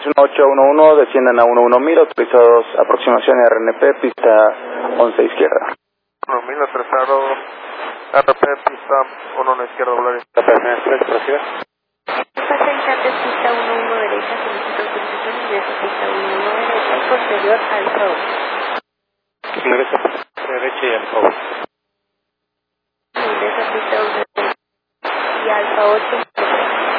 Dirección 811, desciendan a 11000, autorizados aproximación RNP, pista 11 izquierda. 1000, atrasado, RP, pista 11 izquierda, Volaris. Operaciones 3, prosiga. Pasa instantes, pista 11 derecha, solicito autorización, ingreso pista 11 derecha y posterior Alfa 8. Ingresa derecha y Alfa 8. Ingresa pista 11 y Alfa 8.